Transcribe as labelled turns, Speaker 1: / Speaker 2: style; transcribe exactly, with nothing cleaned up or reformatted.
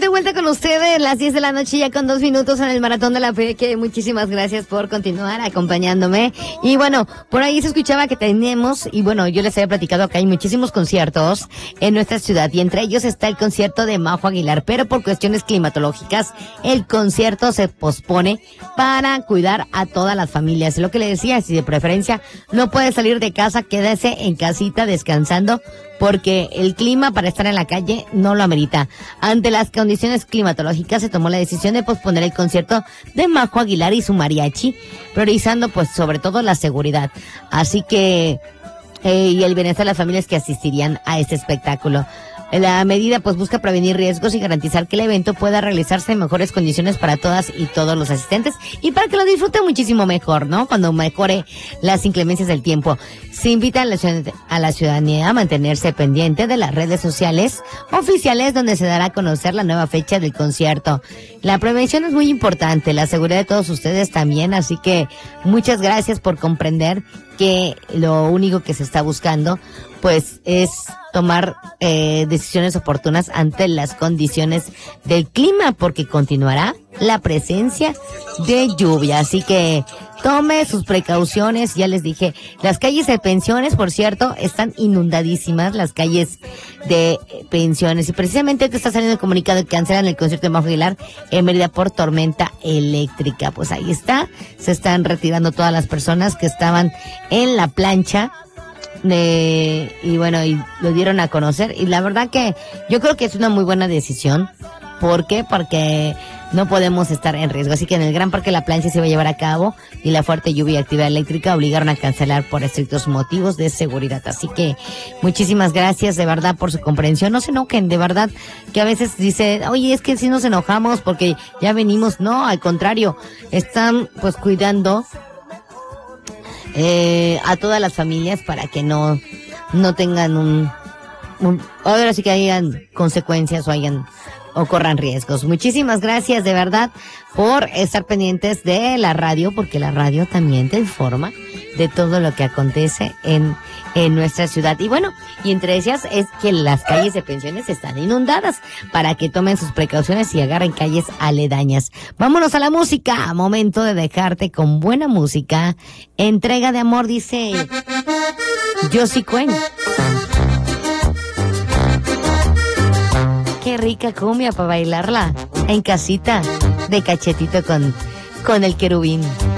Speaker 1: de vuelta con ustedes, las diez de la noche ya con dos minutos en el Maratón de la Fe, que muchísimas gracias por continuar acompañándome. Y bueno, por ahí se escuchaba que tenemos, y bueno, yo les había platicado que hay muchísimos conciertos en nuestra ciudad, y entre ellos está el concierto de Majo Aguilar, pero por cuestiones climatológicas, el concierto se pospone para cuidar a todas las familias. Lo que le decía, si de preferencia no puede salir de casa, quédese en casita descansando, porque el clima para estar en la calle no lo amerita. Ante las condiciones climatológicas se tomó la decisión de posponer el concierto de Majo Aguilar y su mariachi, priorizando pues sobre todo la seguridad. Así que, eh, y el bienestar de las familias que asistirían a este espectáculo. La medida pues busca prevenir riesgos y garantizar que el evento pueda realizarse en mejores condiciones para todas y todos los asistentes y para que lo disfruten muchísimo mejor, ¿no? Cuando mejore las inclemencias del tiempo. Se invita a la, a la ciudadanía a mantenerse pendiente de las redes sociales oficiales, donde se dará a conocer la nueva fecha del concierto. La prevención es muy importante, la seguridad de todos ustedes también, así que muchas gracias por comprender que lo único que se está buscando pues es tomar eh, decisiones oportunas ante las condiciones del clima, porque continuará la presencia de lluvia, así que tome sus precauciones. Ya les dije, las calles de Pensiones, por cierto, están inundadísimas, las calles de Pensiones, y precisamente te está saliendo el comunicado que cancelan el concierto de Majo Aguilar en Mérida por tormenta eléctrica. Pues ahí está, se están retirando todas las personas que estaban en la plancha. De, y bueno, y lo dieron a conocer, y la verdad que yo creo que es una muy buena decisión. ¿Por qué? Porque no podemos estar en riesgo. Así que en el Gran Parque La Plancha se iba a llevar a cabo, y la fuerte lluvia y actividad eléctrica obligaron a cancelar por estrictos motivos de seguridad. Así que muchísimas gracias de verdad por su comprensión. No se enojen, de verdad, que a veces dice, oye, es que si nos enojamos porque ya venimos. No, al contrario, están pues cuidando Eh, a todas las familias para que no no tengan un, un ahora sí que hayan consecuencias o hayan o corran riesgos. Muchísimas gracias de verdad por estar pendientes de la radio, porque la radio también te informa de todo lo que acontece en en nuestra ciudad. Y bueno, y entre ellas es que las calles de Pensiones están inundadas, para que tomen sus precauciones y agarren calles aledañas. Vámonos a la música, momento de dejarte con buena música. Entrega de amor, dice Josie Cuen. Qué rica cumbia para bailarla en casita, de cachetito con, con el querubín.